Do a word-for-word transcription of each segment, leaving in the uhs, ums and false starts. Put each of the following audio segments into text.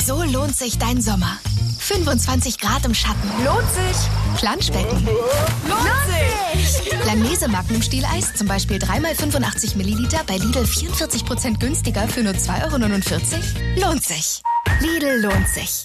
So lohnt sich dein Sommer. fünfundzwanzig Grad im Schatten. Lohnt sich. Planschbecken. Lohnt sich. Langnese Magnum-Stieleis, zum Beispiel drei mal fünfundachtzig Milliliter, bei Lidl vierundvierzig Prozent günstiger für nur zwei Euro neunundvierzig. Lohnt sich. Lidl lohnt sich.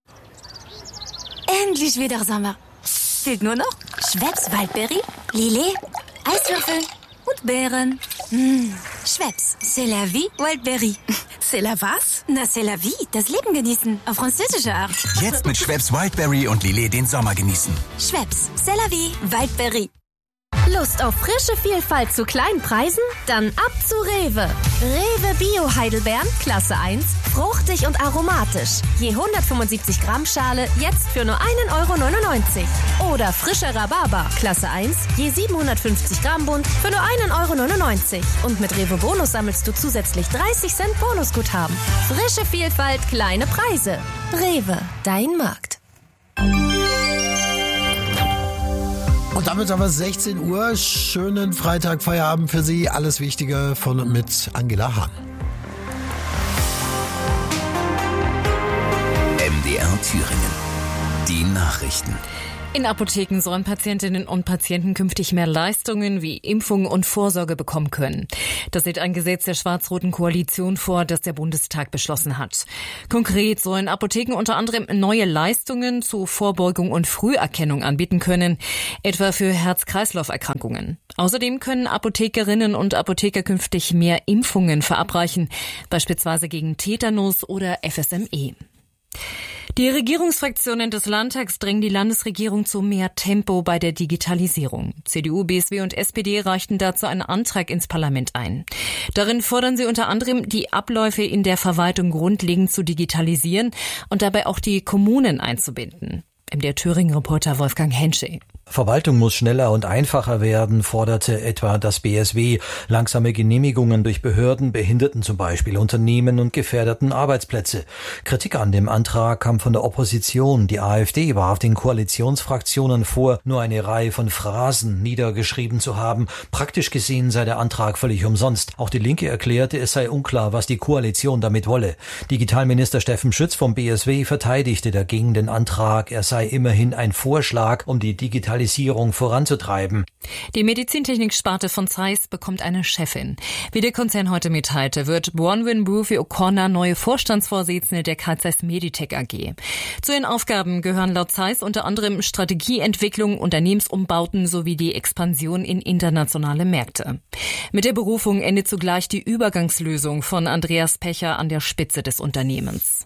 Endlich wieder Sommer. Fehlt nur noch Schweppes Waldberry, Lillet, Eiswürfel und Beeren. Mmh. Schweppes, c'est la vie, Wildberry. C'est la was? Na, c'est la vie, das Leben genießen, auf französische Art. Jetzt mit Schweppes Wildberry und Lillet den Sommer genießen. Schweppes, c'est la vie, Wildberry. Lust auf frische Vielfalt zu kleinen Preisen? Dann ab zu Rewe. Rewe Bio Heidelbeeren, Klasse eins, fruchtig und aromatisch. Je hundertfünfundsiebzig Gramm Schale, jetzt für nur einen Euro neunundneunzig. Oder frischer Rhabarber, Klasse eins, je siebenhundertfünfzig Gramm Bund, für nur einen Euro neunundneunzig. Und mit Rewe Bonus sammelst du zusätzlich dreißig Cent Bonusguthaben. Frische Vielfalt, kleine Preise. Rewe, dein Markt. Und damit haben wir sechzehn Uhr. Schönen Freitag, Feierabend für Sie. Alles Wichtige von und mit Angela Hahn. M D R Thüringen. Die Nachrichten. In Apotheken sollen Patientinnen und Patienten künftig mehr Leistungen wie Impfungen und Vorsorge bekommen können. Das sieht ein Gesetz der schwarz-roten Koalition vor, das der Bundestag beschlossen hat. Konkret sollen Apotheken unter anderem neue Leistungen zur Vorbeugung und Früherkennung anbieten können, etwa für Herz-Kreislauf-Erkrankungen. Außerdem können Apothekerinnen und Apotheker künftig mehr Impfungen verabreichen, beispielsweise gegen Tetanus oder F S M E. Die Regierungsfraktionen des Landtags drängen die Landesregierung zu mehr Tempo bei der Digitalisierung. C D U, B S W und S P D reichten dazu einen Antrag ins Parlament ein. Darin fordern sie unter anderem, die Abläufe in der Verwaltung grundlegend zu digitalisieren und dabei auch die Kommunen einzubinden. M D R Thüringen-Reporter Wolfgang Hensche. Verwaltung muss schneller und einfacher werden, forderte etwa das B S W. Langsame Genehmigungen durch Behörden behinderten zum Beispiel Unternehmen und gefährdeten Arbeitsplätze. Kritik an dem Antrag kam von der Opposition. Die AfD warf den Koalitionsfraktionen vor, nur eine Reihe von Phrasen niedergeschrieben zu haben. Praktisch gesehen sei der Antrag völlig umsonst. Auch die Linke erklärte, es sei unklar, was die Koalition damit wolle. Digitalminister Steffen Schütz vom B S W verteidigte dagegen den Antrag. Er sei immerhin ein Vorschlag, um die Digitalisierung voranzutreiben. Die Medizintechnik-Sparte von Zeiss bekommt eine Chefin. Wie der Konzern heute mitteilte, wird Bronwyn Brophy O'Connor neue Vorstandsvorsitzende der Carl Zeiss Meditech A G. Zu ihren Aufgaben gehören laut Zeiss unter anderem Strategieentwicklung, Unternehmensumbauten sowie die Expansion in internationale Märkte. Mit der Berufung endet zugleich die Übergangslösung von Andreas Pecher an der Spitze des Unternehmens.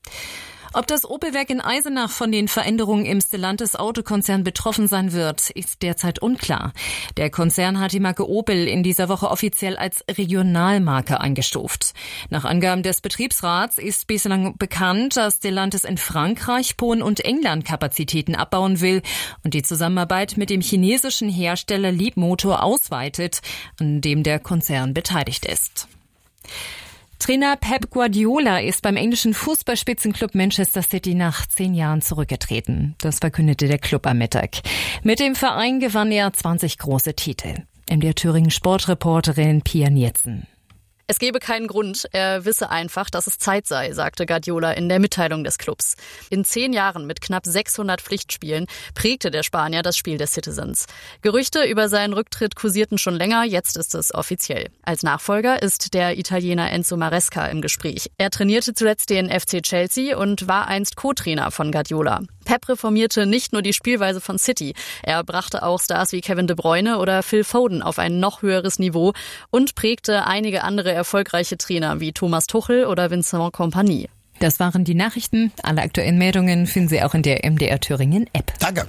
Ob das Opel-Werk in Eisenach von den Veränderungen im Stellantis Autokonzern betroffen sein wird, ist derzeit unklar. Der Konzern hat die Marke Opel in dieser Woche offiziell als Regionalmarke eingestuft. Nach Angaben des Betriebsrats ist bislang bekannt, dass Stellantis in Frankreich, Polen und England Kapazitäten abbauen will und die Zusammenarbeit mit dem chinesischen Hersteller Leapmotor ausweitet, an dem der Konzern beteiligt ist. Trainer Pep Guardiola ist beim englischen Fußballspitzenklub Manchester City nach zehn Jahren zurückgetreten. Das verkündete der Club am Mittag. Mit dem Verein gewann er zwanzig große Titel. M D R Thüringen Sportreporterin Pia Niertzen. Es gebe keinen Grund, er wisse einfach, dass es Zeit sei, sagte Guardiola in der Mitteilung des Clubs. In zehn Jahren mit knapp sechshundert Pflichtspielen prägte der Spanier das Spiel der Citizens. Gerüchte über seinen Rücktritt kursierten schon länger, jetzt ist es offiziell. Als Nachfolger ist der Italiener Enzo Maresca im Gespräch. Er trainierte zuletzt den F C Chelsea und war einst Co-Trainer von Guardiola. Pep reformierte nicht nur die Spielweise von City, er brachte auch Stars wie Kevin De Bruyne oder Phil Foden auf ein noch höheres Niveau und prägte einige andere erfolgreiche Trainer wie Thomas Tuchel oder Vincent Kompany. Das waren die Nachrichten. Alle aktuellen Meldungen finden Sie auch in der M D R Thüringen App. Danke.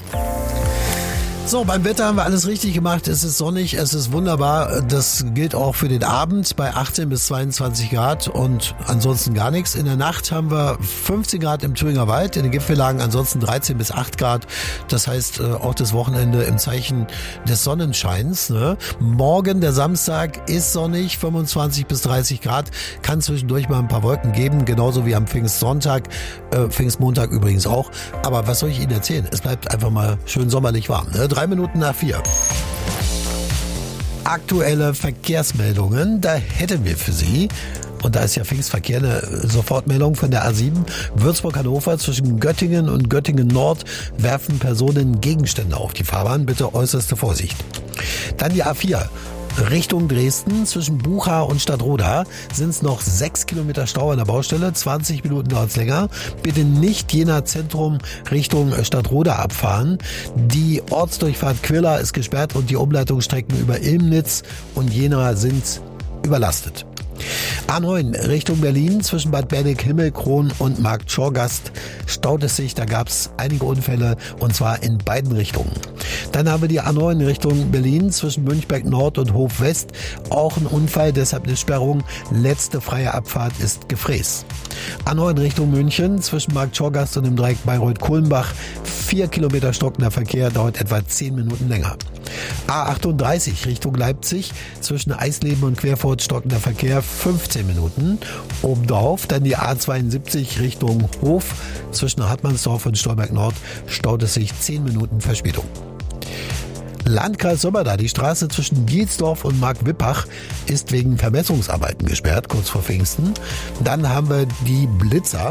So, beim Wetter haben wir alles richtig gemacht. Es ist sonnig, es ist wunderbar. Das gilt auch für den Abend bei achtzehn bis zweiundzwanzig Grad und ansonsten gar nichts. In der Nacht haben wir fünfzehn Grad im Thüringer Wald, in den Gipfellagen ansonsten dreizehn bis acht Grad. Das heißt, auch das Wochenende im Zeichen des Sonnenscheins. Ne? Morgen, der Samstag, ist sonnig, fünfundzwanzig bis dreißig Grad. Kann zwischendurch mal ein paar Wolken geben, genauso wie am Pfingstsonntag, äh, Pfingstmontag übrigens auch. Aber was soll ich Ihnen erzählen? Es bleibt einfach mal schön sommerlich warm. Ne? Drei Minuten nach vier. Aktuelle Verkehrsmeldungen, da hätten wir für Sie. Und da ist ja Pfingstverkehr, eine Sofortmeldung von der A sieben. Würzburg-Hannover zwischen Göttingen und Göttingen-Nord werfen Personen Gegenstände auf die Fahrbahn. Bitte äußerste Vorsicht. Dann die A vier. Richtung Dresden, zwischen Bucha und Stadtroda sind es noch sechs Kilometer Stau an der Baustelle, zwanzig Minuten dauert es länger. Bitte nicht Jena Zentrum Richtung Stadtroda abfahren. Die Ortsdurchfahrt Quilla ist gesperrt und die Umleitungsstrecken über Ilmnitz und Jena sind überlastet. A neun Richtung Berlin zwischen Bad Berneck-Himmelkron und Markt Schorgast staut es sich. Da gab es einige Unfälle und zwar in beiden Richtungen. Dann haben wir die A neun Richtung Berlin zwischen Münchberg Nord und Hof West. Auch ein Unfall, deshalb eine Sperrung. Letzte freie Abfahrt ist Gefräß. A neun Richtung München zwischen Markt Schorgast und dem Dreieck Bayreuth-Kulmbach. Vier Kilometer stockender Verkehr, dauert etwa zehn Minuten länger. A achtunddreißig Richtung Leipzig zwischen Eisleben und Querfurt stockender Verkehr, fünfzehn Minuten. Obendrauf dann die A zweiundsiebzig Richtung Hof zwischen Hartmannsdorf und Stolberg Nord staut es sich zehn Minuten Verspätung. Landkreis Sömmerda, die Straße zwischen Dielsdorf und Mark-Wippach ist wegen Vermessungsarbeiten gesperrt, kurz vor Pfingsten. Dann haben wir die Blitzer.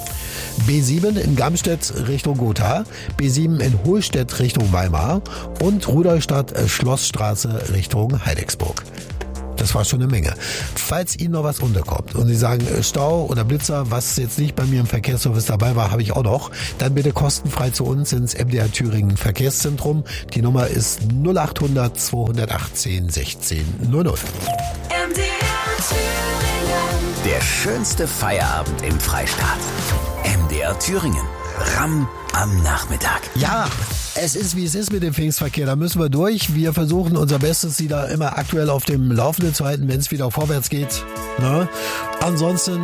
B sieben in Gamstedt Richtung Gotha, B sieben in Hohlstedt Richtung Weimar und Rudolstadt-Schlossstraße Richtung Heidecksburg. Das war schon eine Menge. Falls Ihnen noch was unterkommt und Sie sagen Stau oder Blitzer, was jetzt nicht bei mir im Verkehrsservice dabei war, habe ich auch noch, dann bitte kostenfrei zu uns ins M D R Thüringen Verkehrszentrum. Die Nummer ist null achthundert zweihundertachtzehn sechzehn null null. M D R Thüringen. Der schönste Feierabend im Freistaat. M D R Thüringen. Ramm am Nachmittag. Ja, es ist wie es ist mit dem Pfingstverkehr. Da müssen wir durch. Wir versuchen unser Bestes, Sie da immer aktuell auf dem Laufenden zu halten, wenn es wieder vorwärts geht. Ne? Ansonsten,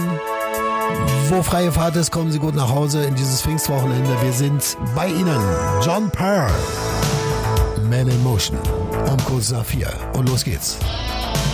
wo freie Fahrt ist, kommen Sie gut nach Hause in dieses Pfingstwochenende. Wir sind bei Ihnen. John Pearl, Man in Motion. Um kurz nach vier. Und los geht's.